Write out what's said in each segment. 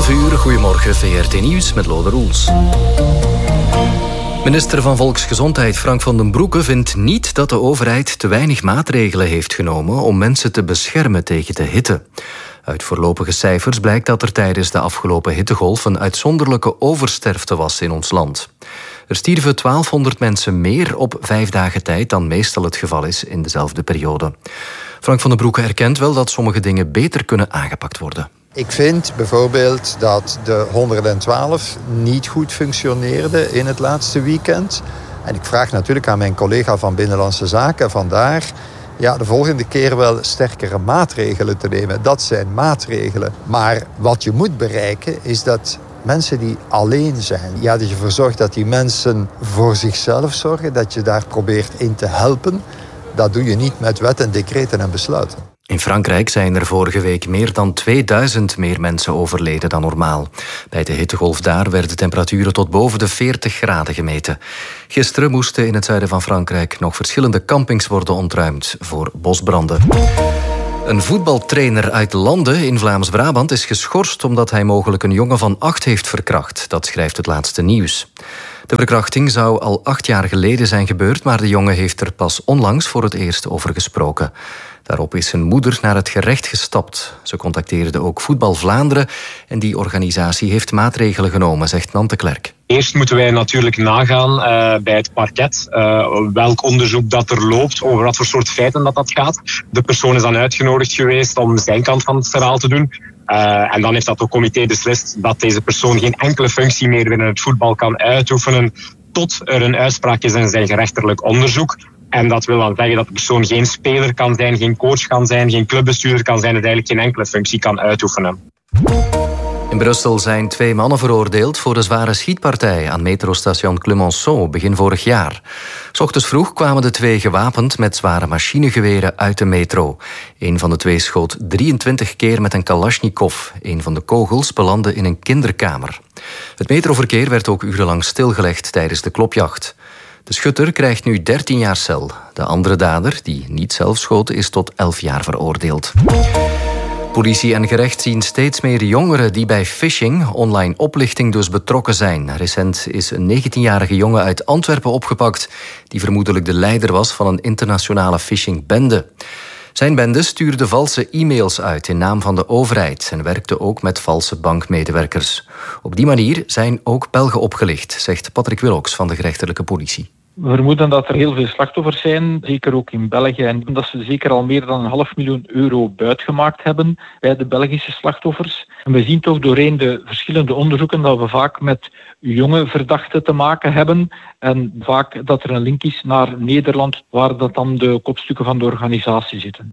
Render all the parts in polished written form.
11:30. Goedemorgen, VRT Nieuws met Lode Roels. Minister van Volksgezondheid Frank van den Broeke vindt niet dat de overheid te weinig maatregelen heeft genomen om mensen te beschermen tegen de hitte. Uit voorlopige cijfers blijkt dat er tijdens de afgelopen hittegolf een uitzonderlijke oversterfte was in ons land. Er stierven 1200 mensen meer op 5 dagen tijd dan meestal het geval is in dezelfde periode. Frank van den Broeke erkent wel dat sommige dingen beter kunnen aangepakt worden. Ik vind bijvoorbeeld dat de 112 niet goed functioneerde in het laatste weekend. En ik vraag natuurlijk aan mijn collega van Binnenlandse Zaken vandaar de volgende keer wel sterkere maatregelen te nemen. Dat zijn maatregelen. Maar wat je moet bereiken is dat mensen die alleen zijn, dat je ervoor zorgt dat die mensen voor zichzelf zorgen, dat je daar probeert in te helpen. Dat doe je niet met wet en decreten en besluiten. In Frankrijk zijn er vorige week meer dan 2000 meer mensen overleden dan normaal. Bij de hittegolf daar werden temperaturen tot boven de 40 graden gemeten. Gisteren moesten in het zuiden van Frankrijk nog verschillende campings worden ontruimd voor bosbranden. Een voetbaltrainer uit Landen in Vlaams-Brabant is geschorst omdat hij mogelijk een jongen van 8 heeft verkracht. Dat schrijft het laatste nieuws. De verkrachting zou al 8 jaar geleden zijn gebeurd, maar de jongen heeft er pas onlangs voor het eerst over gesproken. Daarop is zijn moeder naar het gerecht gestapt. Ze contacteerde ook Voetbal Vlaanderen en die organisatie heeft maatregelen genomen, zegt Nante Klerk. Eerst moeten wij natuurlijk nagaan bij het parket welk onderzoek dat er loopt, over wat voor soort feiten dat gaat. De persoon is dan uitgenodigd geweest om zijn kant van het verhaal te doen. En dan heeft dat ook comité beslist dat deze persoon geen enkele functie meer binnen het voetbal kan uitoefenen tot er een uitspraak is in zijn gerechtelijk onderzoek. En dat wil dan zeggen dat de persoon geen speler kan zijn, geen coach kan zijn, geen clubbestuurder kan zijn, en eigenlijk geen enkele functie kan uitoefenen. In Brussel zijn 2 mannen veroordeeld voor de zware schietpartij aan metrostation Clemenceau begin vorig jaar. 's Ochtends vroeg kwamen de 2 gewapend met zware machinegeweren uit de metro. Een van de 2 schoot 23 keer met een Kalashnikov. Een van de kogels belandde in een kinderkamer. Het metroverkeer werd ook urenlang stilgelegd tijdens de klopjacht. De schutter krijgt nu 13 jaar cel. De andere dader, die niet zelf schoot, is tot 11 jaar veroordeeld. Politie en gerecht zien steeds meer jongeren die bij phishing, online oplichting dus, betrokken zijn. Recent is een 19-jarige jongen uit Antwerpen opgepakt die vermoedelijk de leider was van een internationale phishingbende. Zijn bende stuurde valse e-mails uit in naam van de overheid en werkte ook met valse bankmedewerkers. Op die manier zijn ook Belgen opgelicht, zegt Patrick Willocks van de gerechtelijke politie. We vermoeden dat er heel veel slachtoffers zijn, zeker ook in België. En dat ze zeker al meer dan €500.000 buitgemaakt hebben bij de Belgische slachtoffers. En we zien toch doorheen de verschillende onderzoeken dat we vaak met jonge verdachten te maken hebben. En vaak dat er een link is naar Nederland, waar dat dan de kopstukken van de organisatie zitten.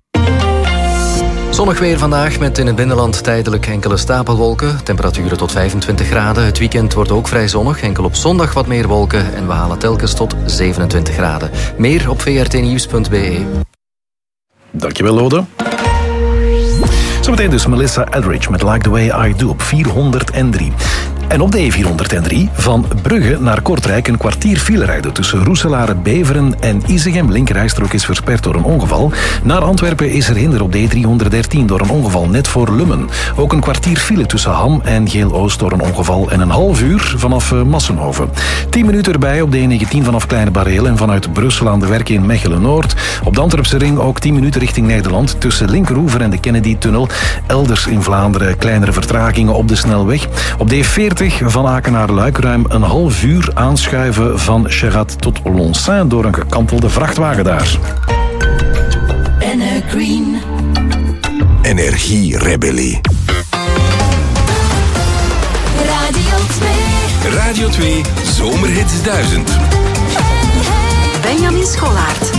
Zonnig weer vandaag met in het binnenland tijdelijk enkele stapelwolken. Temperaturen tot 25 graden. Het weekend wordt ook vrij zonnig. Enkel op zondag wat meer wolken. En we halen telkens tot 27 graden. Meer op vrtnieuws.be. Dankjewel, Lode. Zometeen dus Melissa Etheridge met Like the Way I Do op 403. En op de E403 van Brugge naar Kortrijk een kwartier file rijden tussen Roeselare, Beveren en Isegem. Linkerrijstrook is versperd door een ongeval. Naar Antwerpen is er hinder op de E313 door een ongeval net voor Lummen. Ook een kwartier file tussen Ham en Geel-Oost door een ongeval en een half uur vanaf Massenhoven. 10 minuten erbij op de E19 vanaf Kleine Bareel en vanuit Brussel aan de werken in Mechelen-Noord. Op de Antwerpse ring ook 10 minuten richting Nederland tussen Linkeroever en de Kennedy-tunnel. Elders in Vlaanderen kleinere vertragingen op de snelweg. Op de E40 van Aken naar Luik ruim een half uur aanschuiven van Cherat tot Lonsin door een gekantelde vrachtwagen daar. Green. Energierebellie. Radio 2 Zomerhits 1000. Benjamin Schollaert.